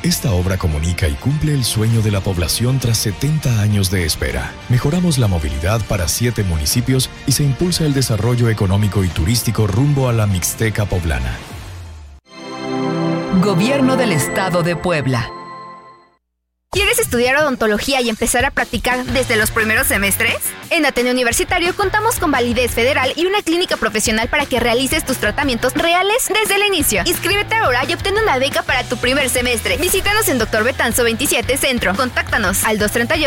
Esta obra comunica y cumple el sueño de la población tras 70 años de espera. Mejoramos la movilidad para 7 municipios y se impulsa el desarrollo económico y turístico rumbo a la Mixteca poblana. Gobierno del Estado de Puebla. ¿Quieres estudiar odontología y empezar a practicar desde los primeros semestres? En Ateneo Universitario contamos con validez federal y una clínica profesional para que realices tus tratamientos reales desde el inicio. Inscríbete ahora y obtén una beca para tu primer semestre. Visítanos en Dr. Betanzo 27 Centro. Contáctanos al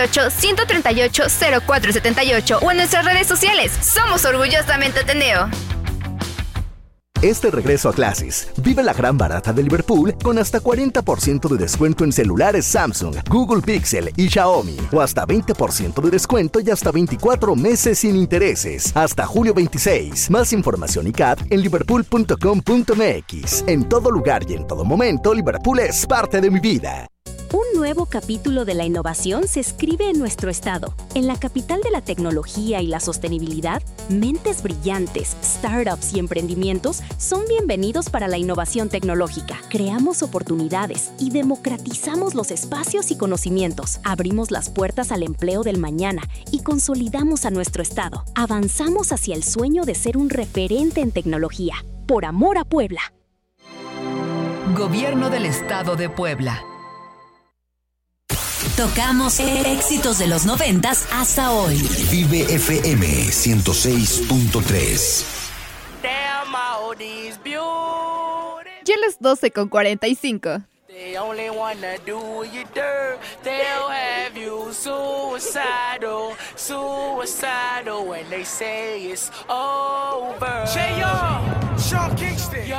238-138-0478 o en nuestras redes sociales. Somos orgullosamente Ateneo. Este regreso a clases, vive la gran barata de Liverpool con hasta 40% de descuento en celulares Samsung, Google Pixel y Xiaomi. O hasta 20% de descuento y hasta 24 meses sin intereses. Hasta julio 26. Más información y CAT en liverpool.com.mx. En todo lugar y en todo momento, Liverpool es parte de mi vida. Un nuevo capítulo de la innovación se escribe en nuestro estado. En la capital de la tecnología y la sostenibilidad, mentes brillantes, startups y emprendimientos son bienvenidos para la innovación tecnológica. Creamos oportunidades y democratizamos los espacios y conocimientos. Abrimos las puertas al empleo del mañana y consolidamos a nuestro estado. Avanzamos hacia el sueño de ser un referente en tecnología. Por amor a Puebla. Gobierno del Estado de Puebla. Tocamos éxitos de los 90s hasta hoy. Vive FM 106.3. Ya las 12:45. They only wanna do you dirt. They'll have you suicidal when they say it's over. Sean Kingston.